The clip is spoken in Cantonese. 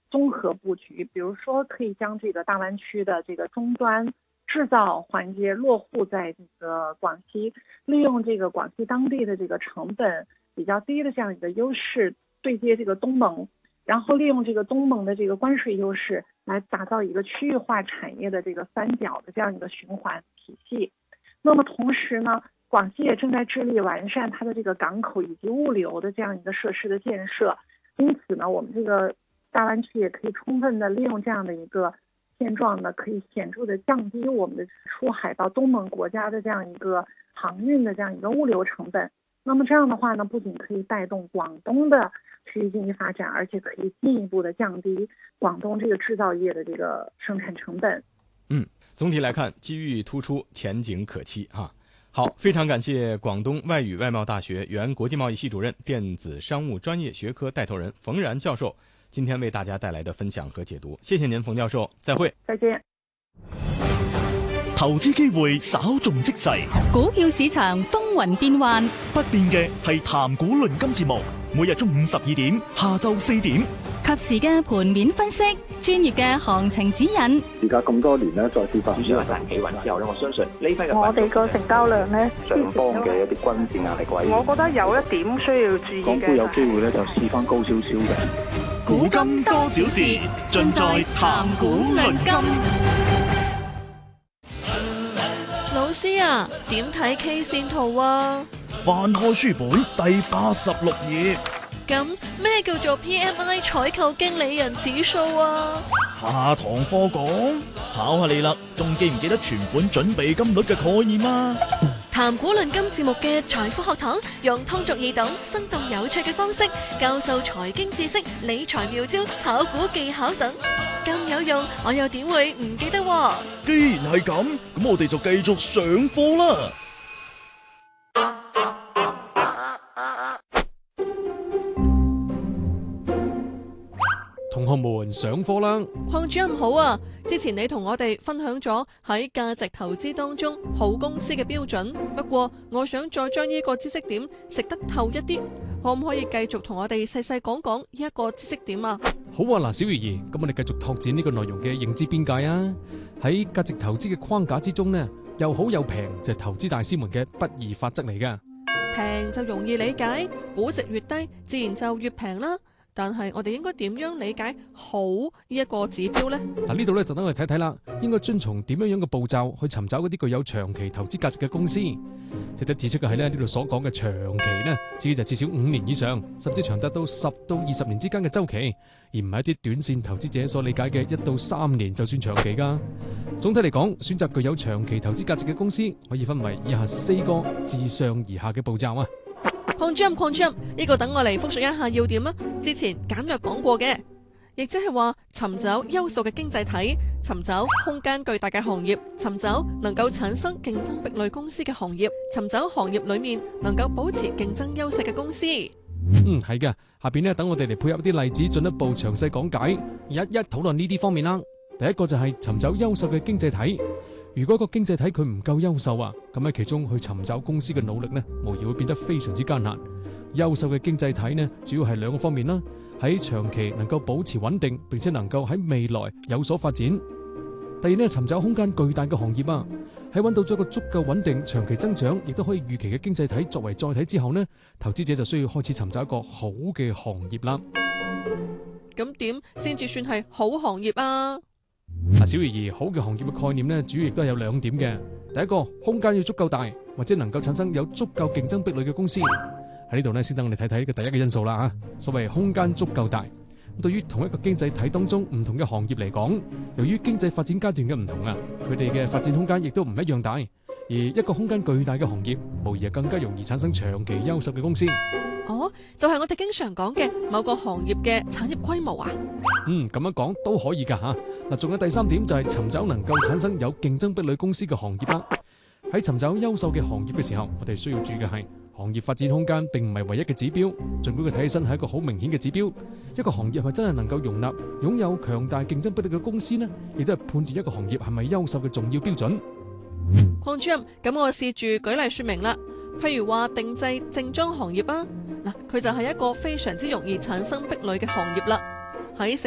综合布局，比如说可以将这个大湾区的这个终端制造环节落户在这个广西，利用这个广西当地的这个成本比较低的这样一个优势，对接这个东盟，然后利用这个东盟的这个关税优势来打造一个区域化产业的这个三角的这样一个循环体系。那么同时呢，广西也正在致力完善它的这个港口以及物流的这样一个设施的建设，因此呢，我们这个大湾区也可以充分的利用这样的一个现状呢，可以显著的降低我们的出海到东盟国家的这样一个航运的这样一个物流成本。那么这样的话呢，不仅可以带动广东的区域经济发展，而且可以进一步的降低广东这个制造业的这个生产成本。 总体来看，机遇突出，前景可期哈。好，非常感谢广东外语外贸大学原国际贸易系主任、电子商務專業學科帶頭人馮然教授今天為大家帶來的分享和解讀。謝謝您，馮教授，再會。 再見。 投資機會稍縱即逝， 股票市場風雲變幻， 不變嘅係談股論金節目，每日中午12點，下晝4點， 及時嘅盤面分析，專業嘅行情指引。 而家咁多年咧，再跌翻， 主要係大企穩之後咧，我相信呢批嘅我哋個成交量咧， 上方嘅一啲均線壓力位， 我覺得有一點需要注意嘅。 港股有機會咧就試翻高少少嘅。 古今多少事，盡在談股論金。 老師啊，點睇 K 線圖啊？ 翻開書本第86頁。 咁咩叫做 PMI 採購經理人指數啊？ 下堂課講，考下你啦，仲記唔記得存款準備金率嘅概念啊？ 談股論金節目嘅財富學堂，用通俗易懂、生動有趣嘅方式教授財經知識、理財妙招、炒股技巧等，咁有用，我又點會唔記得喎？ 既然係咁，咁我哋就繼續上課啦。 同學們上課啦！ 鄺主任好啊！之前你同我哋分享咗喺價值投資當中好公司嘅標準，不過我想再將呢個知識點食得透一啲，可唔可以繼續同我哋細細講講呢一個知識點啊？ 好啊，嗱，小魚兒，咁我哋繼續拓展呢個內容嘅認知邊界啊！喺價值投資嘅框架之中呢，又好又平就係投資大師們嘅不二法則嚟㗎。 平就容易理解，估值越低，自然就越平啦。但係我哋應該點樣理解好呢一個指標呢？ 嗱，呢度咧就等我哋睇睇啦，應該遵從點樣嘅步驟去尋找嗰啲具有長期投資價值嘅公司。值得指出嘅係呢度所講嘅長期呢，指就至少5年以上，甚至長達到10到20年之間嘅週期，而唔係一啲短線投資者所理解嘅1到3年就算長期㗎。總體嚟講，選擇具有長期投資價值嘅公司可以分為以下4個自上而下嘅步驟啊。 鄺主任，呢個等我嚟複述一下要點啊！之前簡略講過嘅，亦即係話尋找優秀嘅經濟體，尋找空間巨大嘅行業，尋找能夠產生競爭壁壘公司嘅行業，尋找行業裏面能夠保持競爭優勢嘅公司。 係嘅。下邊呢，等我哋嚟配合啲例子，進一步詳細講解，一討論呢啲方面啦。第一個就係尋找優秀嘅經濟體。如果個經濟體佢唔夠優秀啊，咁喺其中去尋找公司嘅努力呢，無疑會變得非常之艱難。優秀嘅經濟體呢，主要係2個方面啦，喺長期能夠保持穩定，並且能夠喺未來有所發展。第二呢，尋找空間巨大嘅行業啊，喺揾到咗一個足夠穩定、長期增長，亦都可以預期嘅經濟體作為載體之後呢，投資者就需要開始尋找一個好嘅行業啦。 咁點先至算係好行業啊？ 小魚兒，好嘅行業嘅概念呢，主要亦都係有2點嘅。第一個，空間要足夠大，或者能夠產生有足夠競爭壁壘嘅公司。喺呢度呢，先等我哋睇睇呢個第一個因素啦嚇。所謂空間足夠大，對於同一個經濟體當中唔同嘅行業嚟講，由於經濟發展階段嘅唔同啊，佢哋嘅發展空間亦都唔一樣大。而一個空間巨大嘅行業，無疑係更加容易產生長期優秀嘅公司。 哦，就係我哋經常講嘅某個行業嘅產業規模啊。 咁樣講都可以㗎嚇。嗱，仲有第3點就係尋找能夠產生有競爭壁壘公司嘅行業啦。喺尋找優秀嘅行業嘅時候，我哋需要注意嘅係行業發展空間並唔係唯一嘅指標，儘管佢睇起身係一個好明顯嘅指標。一個行業係咪真係能夠容納擁有強大競爭壁壘嘅公司呢？亦都係判斷一個行業係咪優秀嘅重要標準。 鄺主任，咁我試住舉例說明啦。譬如話定製正裝行業啊，嗱，佢就係一個非常之容易產生壁壘嘅行業啦。喺